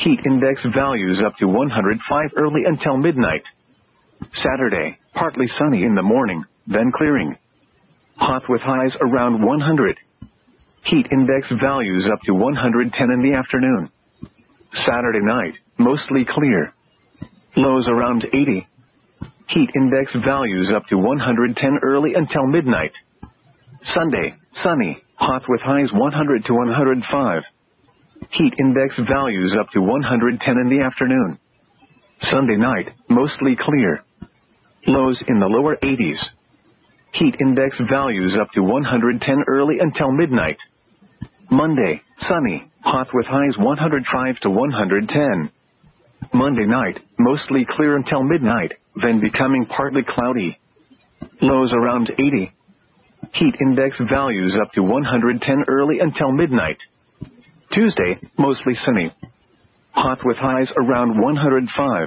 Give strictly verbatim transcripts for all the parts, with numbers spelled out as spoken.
Heat index values up to one hundred five early until midnight. Saturday, partly sunny in the morning, then clearing. Hot with highs around one hundred. Heat index values up to one hundred ten in the afternoon. Saturday night, mostly clear. Lows around eighty. Heat index values up to one hundred ten early until midnight. Sunday, sunny, hot with highs one hundred to one hundred five. Heat index values up to one hundred ten in the afternoon. Sunday night, mostly clear. Lows in the lower eighties. Heat index values up to one hundred ten early until midnight. Monday, sunny, hot with highs one hundred five to one hundred ten. Monday night, mostly clear until midnight, then becoming partly cloudy. Lows around eighty. Heat index values up to one hundred ten early until midnight. Tuesday, mostly sunny. Hot with highs around one hundred five.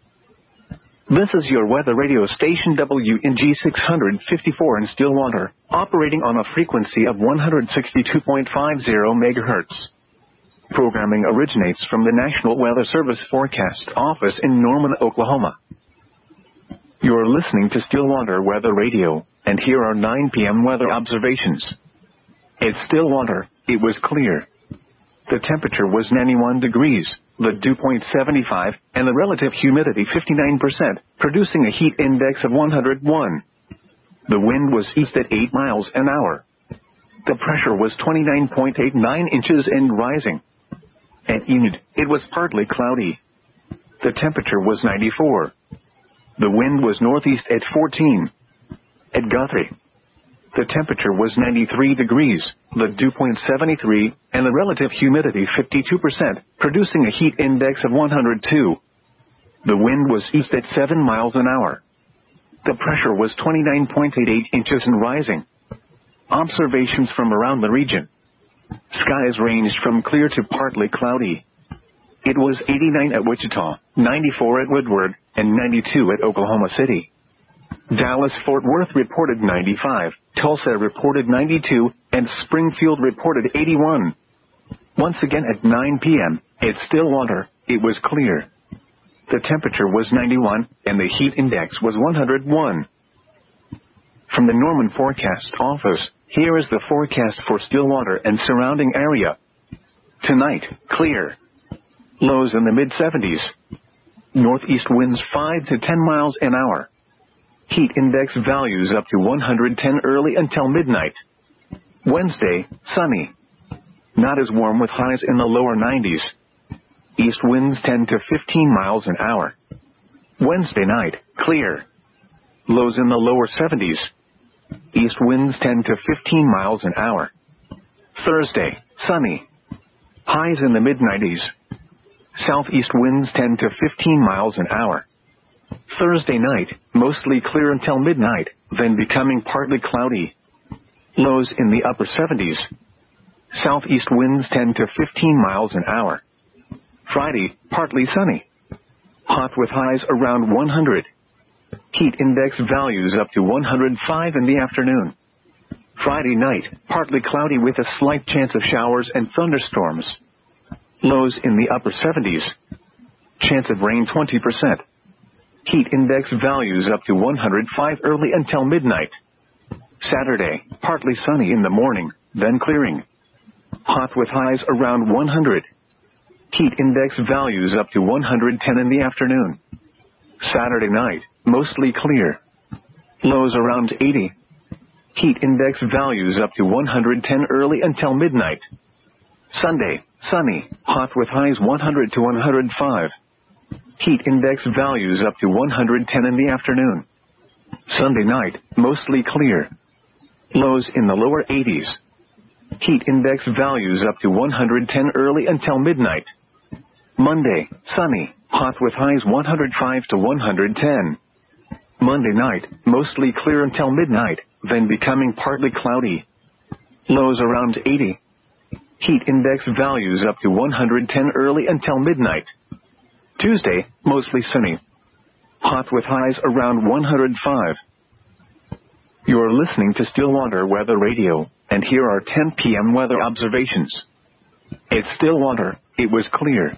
This is your weather radio station W N G six fifty-four in Stillwater, operating on a frequency of one hundred sixty-two point five zero megahertz. Programming originates from the National Weather Service Forecast Office in Norman, Oklahoma. You're listening to Stillwater Weather Radio, and here are nine p m weather observations. At Stillwater, it was clear. The temperature was ninety-one degrees, the dew point seventy-five, and the relative humidity fifty-nine percent, producing a heat index of one hundred one. The wind was east at eight miles an hour. The pressure was twenty-nine point eight nine inches and rising. At Enid, it was partly cloudy. The temperature was ninety-four. The wind was northeast at fourteen. At Guthrie, the temperature was ninety-three degrees, the dew point seventy-three, and the relative humidity fifty-two percent, producing a heat index of one hundred two. The wind was east at seven miles an hour. The pressure was twenty-nine point eight eight inches and rising. Observations from around the region. Skies ranged from clear to partly cloudy. It was eighty-nine at Wichita, ninety-four at Woodward, and ninety-two at Oklahoma City. Dallas-Fort Worth reported ninety-five, Tulsa reported ninety-two, and Springfield reported eighty-one. Once again at nine p m, at Stillwater, it was clear. The temperature was ninety-one, and the heat index was one hundred one. From the Norman Forecast Office, here is the forecast for Stillwater and surrounding area. Tonight, clear. Lows in the mid seventies. Northeast winds five to ten miles an hour. Heat index values up to one hundred ten early until midnight. Wednesday, sunny. Not as warm with highs in the lower nineties. East winds ten to fifteen miles an hour. Wednesday night, clear. Lows in the lower seventies. East winds ten to fifteen miles an hour. Thursday, sunny. Highs in the mid nineties. Southeast winds ten to fifteen miles an hour. Thursday night, mostly clear until midnight, then becoming partly cloudy. Lows in the upper seventies. Southeast winds ten to fifteen miles an hour. Friday, partly sunny. Hot with highs around one hundred. Heat index values up to one hundred five in the afternoon. Friday night, partly cloudy with a slight chance of showers and thunderstorms. Lows in the upper seventies. Chance of rain twenty percent. Heat index values up to one hundred five early until midnight. Saturday, partly sunny in the morning, then clearing. Hot with highs around one hundred. Heat index values up to one hundred ten in the afternoon. Saturday night, mostly clear. Lows around eighty. Heat index values up to one hundred ten early until midnight. Sunday, sunny, hot with highs one hundred to one hundred five. Heat index values up to one hundred ten in the afternoon. Sunday night, mostly clear. Lows in the lower eighties. Heat index values up to one hundred ten early until midnight. Monday, sunny, hot with highs one hundred five to one hundred ten. Monday night, mostly clear until midnight, then becoming partly cloudy. Lows around eighty. Heat index values up to one hundred ten early until midnight. Tuesday, mostly sunny. Hot with highs around one hundred five. You're listening to Stillwater Weather Radio, and here are ten p m weather observations. At Stillwater, it was clear.